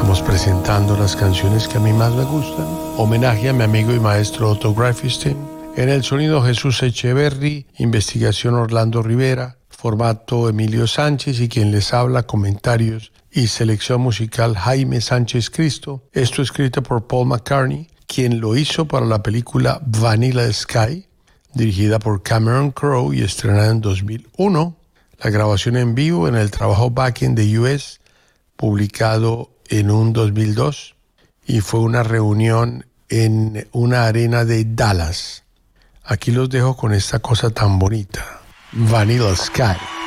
Estamos presentando las canciones que a mí más me gustan. Homenaje a mi amigo y maestro Otto Greifenstein. En el sonido Jesús Echeverry, investigación Orlando Rivera, formato Emilio Sánchez y quien les habla, comentarios y selección musical Jaime Sánchez Cristo. Esto escrito por Paul McCartney, quien lo hizo para la película Vanilla Sky, dirigida por Cameron Crowe y estrenada en 2001. La grabación en vivo en el trabajo Back in the US, publicado en un 2002, y fue una reunión en una arena de Dallas. Aquí los dejo con esta cosa tan bonita, Vanilla Sky.